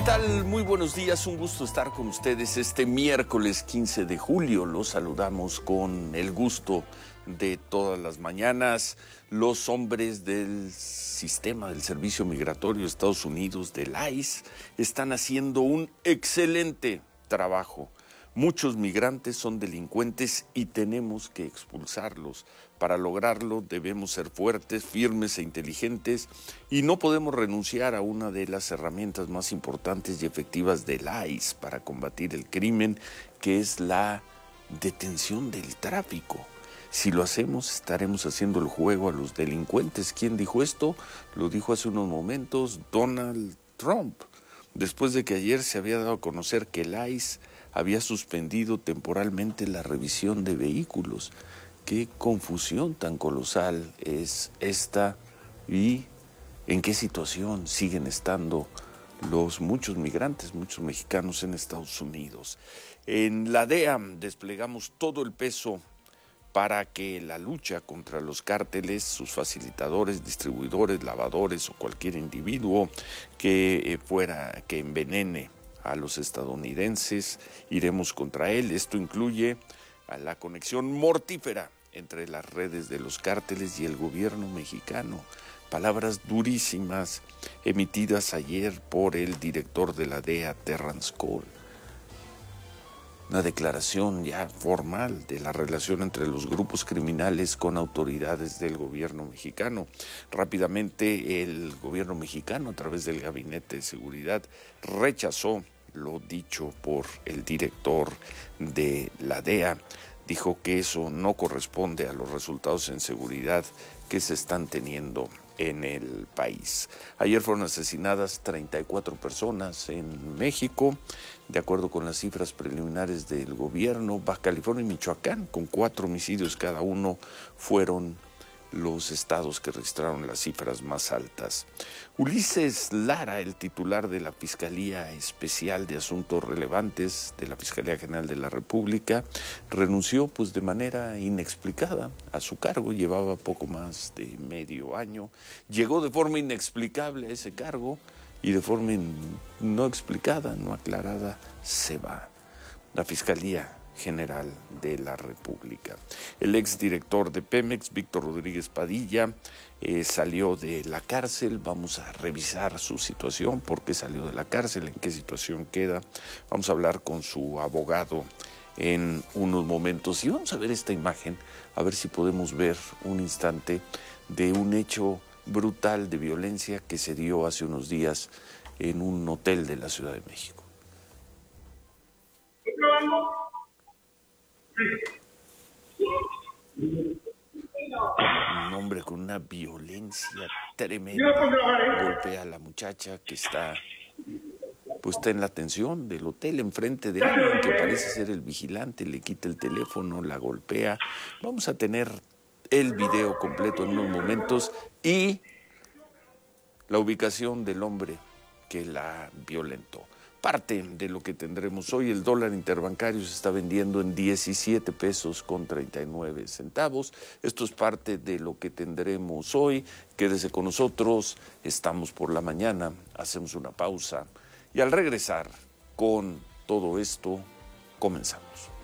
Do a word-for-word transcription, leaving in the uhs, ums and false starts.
tal? Muy buenos días, un gusto estar con ustedes este miércoles quince de julio. Los saludamos con el gusto de todas las mañanas. Los hombres del sistema del Servicio Migratorio de Estados Unidos, del I C E, están haciendo un excelente trabajo. Muchos migrantes son delincuentes y tenemos que expulsarlos. Para lograrlo debemos ser fuertes, firmes e inteligentes y no podemos renunciar a una de las herramientas más importantes y efectivas del I C E para combatir el crimen, que es la detención del tráfico. Si lo hacemos, estaremos haciendo el juego a los delincuentes. ¿Quién dijo esto? Lo dijo hace unos momentos Donald Trump, después de que ayer se había dado a conocer que el I C E había suspendido temporalmente la revisión de vehículos. Qué confusión tan colosal es esta y en qué situación siguen estando los muchos migrantes, muchos mexicanos en Estados Unidos. En la D E A desplegamos todo el peso para que la lucha contra los cárteles, sus facilitadores, distribuidores, lavadores o cualquier individuo que eh, fuera, que envenene a los estadounidenses, iremos contra él. Esto incluye a la conexión mortífera entre las redes de los cárteles y el gobierno mexicano. Palabras durísimas emitidas ayer por el director de la D E A, Terrance Cole. Una declaración ya formal de la relación entre los grupos criminales con autoridades del gobierno mexicano. Rápidamente el gobierno mexicano, a través del Gabinete de Seguridad, rechazó lo dicho por el director de la D E A. Dijo que eso no corresponde a los resultados en seguridad que se están teniendo en el país. Ayer fueron asesinadas treinta y cuatro personas en México, de acuerdo con las cifras preliminares del gobierno. Baja California y Michoacán, con cuatro homicidios cada uno, fueron los estados que registraron las cifras más altas. Ulises Lara, el titular de la Fiscalía Especial de Asuntos Relevantes de la Fiscalía General de la República, renunció pues de manera inexplicada a su cargo. Llevaba poco más de medio año, llegó de forma inexplicable a ese cargo y de forma in- no explicada, no aclarada, se va. La Fiscalía General de la República. El exdirector de Pemex, Víctor Rodríguez Padilla, eh, salió de la cárcel. Vamos a revisar su situación, por qué salió de la cárcel, en qué situación queda. Vamos a hablar con su abogado en unos momentos y vamos a ver esta imagen, a ver si podemos ver un instante de un hecho brutal de violencia que se dio hace unos días en un hotel de la Ciudad de México. Un hombre con una violencia tremenda golpea a la muchacha que está, pues está en la atención del hotel, enfrente de alguien que parece ser el vigilante, le quita el teléfono, la golpea. Vamos a tener el video completo en unos momentos y la ubicación del hombre que la violentó. Parte de lo que tendremos hoy. El dólar interbancario se está vendiendo en diecisiete pesos con treinta y nueve centavos. Esto es parte de lo que tendremos hoy. Quédese con nosotros, estamos por la mañana, hacemos una pausa y al regresar con todo esto comenzamos.